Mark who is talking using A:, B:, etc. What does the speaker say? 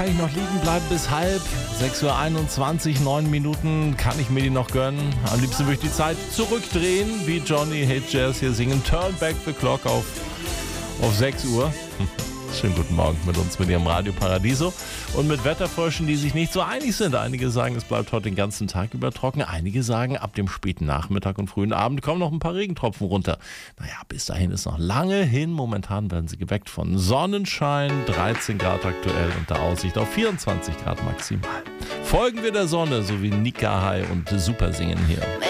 A: Kann ich noch liegen bleiben bis halb? 6:21 Uhr, 9 Minuten. Kann ich mir die noch gönnen? Am liebsten würde ich die Zeit zurückdrehen, wie Johnny Hate Jazz hier singen. Turn back the clock auf 6 Uhr. Schönen guten Morgen mit uns, mit Ihrem Radio Paradiso und mit Wetterfröschen, die sich nicht so einig sind. Einige sagen, es bleibt heute den ganzen Tag über trocken. Einige sagen, ab dem späten Nachmittag und frühen Abend kommen noch ein paar Regentropfen runter. Naja, bis dahin ist noch lange hin. Momentan werden sie geweckt von Sonnenschein, 13 Grad aktuell und der Aussicht auf 24 Grad maximal. Folgen wir der Sonne, so wie Nika Hai und Super singen hier.